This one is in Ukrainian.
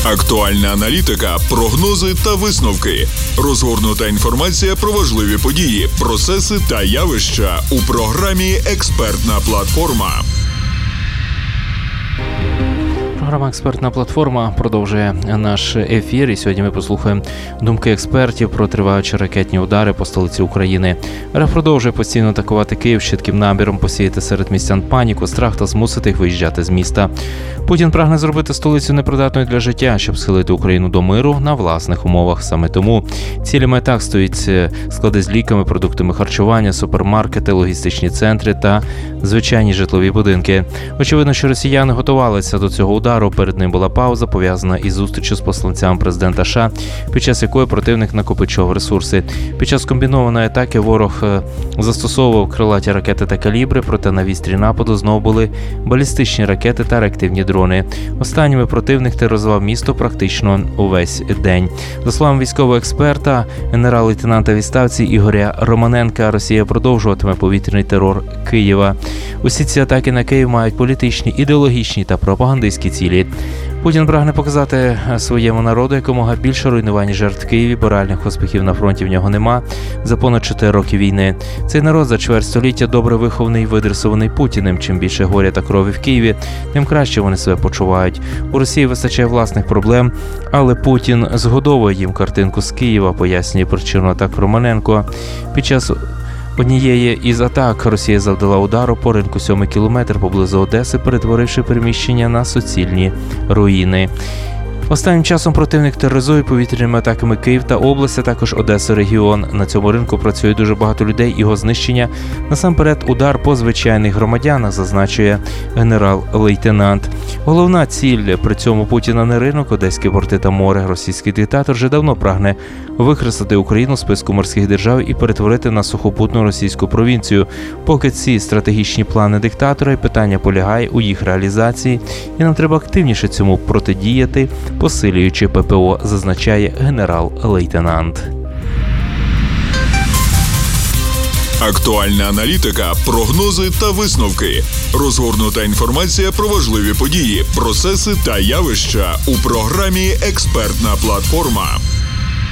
Актуальна аналітика, прогнози та висновки. Розгорнута інформація про важливі події, процеси та явища у програмі «Експертна платформа». Програма «Експертна платформа» продовжує наш ефір, і сьогодні ми послухаємо думки експертів про триваючі ракетні удари по столиці України. РФ продовжує постійно атакувати Київ з чітким наміром посіяти серед містян паніку, страх та змусити їх виїжджати з міста. Путін прагне зробити столицю непридатною для життя, щоб схилити Україну до миру на власних умовах. Саме тому цілями атак стоїть склади з ліками, продуктами харчування, супермаркети, логістичні центри та звичайні житлові будинки. Очевидно, що росіяни готувалися до цього удару. Перед ним була пауза, пов'язана із зустрічю з посланцями президента США, під час якої противник накопичував ресурси. Під час комбінованої атаки ворог застосовував крилаті ракети та калібри, проте на вістрі нападу знову були балістичні ракети та реактивні дрони. Останніми противник тероризував місто практично увесь день. За словами військового експерта, генерал-лейтенанта у відставці Ігоря Романенка, Росія продовжуватиме повітряний терор Києва. Усі ці атаки на Київ мають політичні, ідеологічні та пропагандистські цілі. Путін прагне показати своєму народу якомога більше руйнувань і жертв в Києві, бо реальних успіхів на фронті в нього нема за понад 4 роки війни. Цей народ за чверть століття добре вихований і видресований Путіним. Чим більше горя та крові в Києві, тим краще вони себе почувають. У Росії вистачає власних проблем, але Путін згодовує їм картинку з Києва, пояснює причину атак Романенко. Під час однієї із атак Росія завдала удару по ринку 7 кілометр поблизу Одеси, перетворивши приміщення на суцільні руїни. Останнім часом противник тероризує повітряними атаками Київ та область, а також Одеса регіон. На цьому ринку працює дуже багато людей, його знищення насамперед удар по звичайних громадянах, зазначує генерал-лейтенант. Головна ціль при цьому Путіна не ринок, одеські порти та море. Російський диктатор вже давно прагне викреслити Україну з списку морських держав і перетворити на сухопутну російську провінцію. Поки ці стратегічні плани диктатора і питання полягає у їх реалізації, і нам треба активніше цьому протидіяти, посилюючи ППО, зазначає генерал-лейтенант. Актуальна аналітика, прогнози та висновки. Розгорнута інформація про важливі події, процеси та явища у програмі «Експертна платформа».